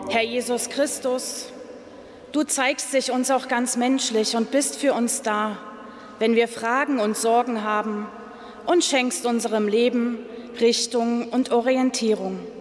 Herr Jesus Christus, du zeigst dich uns auch ganz menschlich und bist für uns da, wenn wir Fragen und Sorgen haben, und schenkst unserem Leben Richtung und Orientierung.